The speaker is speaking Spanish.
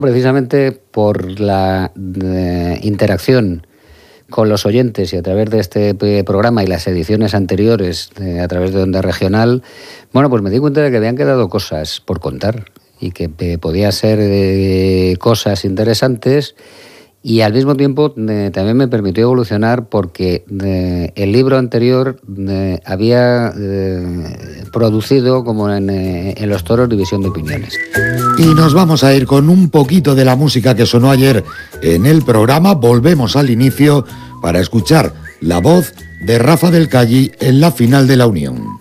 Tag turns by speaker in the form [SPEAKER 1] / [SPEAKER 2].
[SPEAKER 1] Precisamente por la interacción con los oyentes y a través de este programa y las ediciones anteriores a través de Onda Regional, bueno, pues me di cuenta de que habían quedado cosas por contar y que podía ser cosas interesantes, y al mismo tiempo también me permitió evolucionar porque el libro anterior había producido, como en Los Toros, división de opiniones.
[SPEAKER 2] Y nos vamos a ir con un poquito de la música que sonó ayer en el programa. Volvemos al inicio para escuchar la voz de Rafa del Calli en la final de la Unión.